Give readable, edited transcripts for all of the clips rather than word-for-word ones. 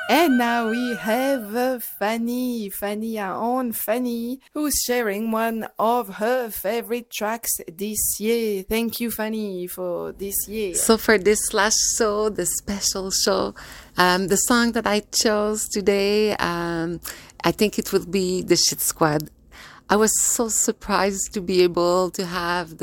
And now we have Fanny, our own Fanny, who's sharing one of her favorite tracks this year. Thank you, Fanny, for this year. So for this last show, the special show, the song that I chose today, I think it will be the Shit Squad. I was so surprised to be able to have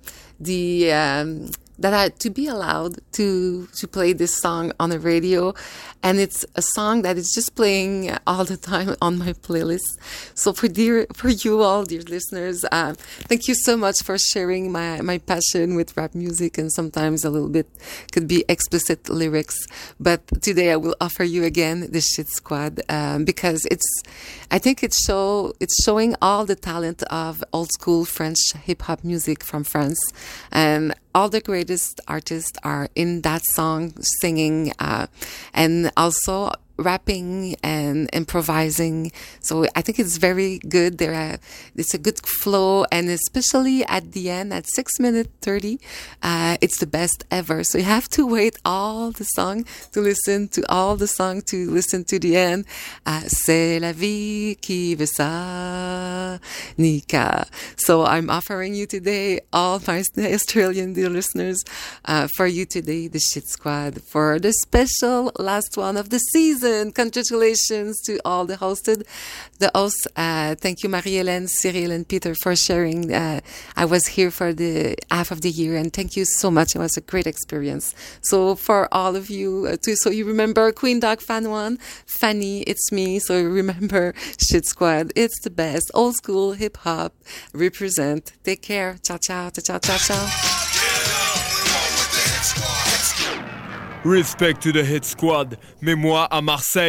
to be allowed to play this song on the radio, and it's a song that is just playing all the time on my playlist. So for you all, dear listeners, thank you so much for sharing my passion with rap music, and sometimes a little bit could be explicit lyrics. But today I will offer you again the Shit Squad, because I think it's showing all the talent of old school French hip hop music from France, and all the greatest artists are in that song singing, and also rapping and improvising. So I think it's very good. It's a good flow, and especially at the end at 6:30, it's the best ever. So you have to wait all the song to listen to the end. C'est la vie qui veut ça, Nika. So I'm offering you today, all my Australian dear listeners, for you today, the Shit Squad, for the special last one of the season. Congratulations to all the hosts. Thank you, Marie-Hélène, Cyril, and Peter, for sharing. I was here for the half of the year, and thank you so much. It was a great experience. So for all of you, so you remember Queen Dog Fan 1, Fanny, it's me. So remember Shit Squad. It's the best. Old school hip hop represent. Take care. Ciao, ciao, ciao, ciao, ciao. Respect to the Hit Squad. Mais moi, à Marseille,